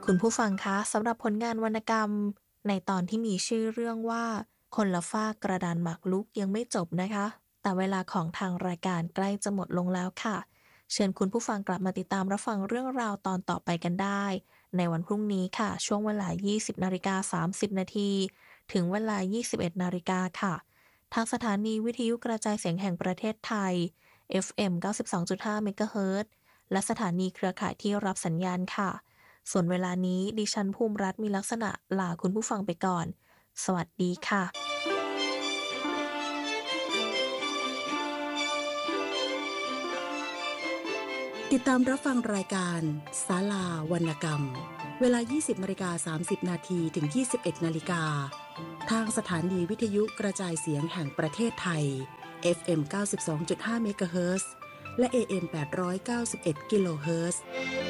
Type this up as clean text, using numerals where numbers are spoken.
คุณผู้ฟังคะสำหรับผลงานวรรณกรรมในตอนที่มีชื่อเรื่องว่าคนละฟากกระดานหมากรุกยังไม่จบนะคะแต่เวลาของทางรายการใกล้จะหมดลงแล้วค่ะเชิญคุณผู้ฟังกลับมาติดตามรับฟังเรื่องราวตอนต่อไปกันได้ในวันพรุ่งนี้ค่ะช่วงเวลา 20:30 นาทีถึงเวลา 21 นาฬิกาค่ะทางสถานีวิทยุกระจายเสียงแห่งประเทศไทย FM 92.5 เมกะเฮิรตซ์และสถานีเครือข่ายที่รับสัญญาณค่ะ ส่วนเวลานี้ดิฉันภูมิรัฐมีลักษณะลาคุณผู้ฟังไปก่อน สวัสดีค่ะติดตามรับฟังรายการศาลาวรรณกรรมเวลา 20:30 นาทีถึง 21 นาฬิกาทางสถานีวิทยุกระจายเสียงแห่งประเทศไทย FM 92.5 เมกะเฮิรตซ์และ AM 891 กิโลเฮิรตซ์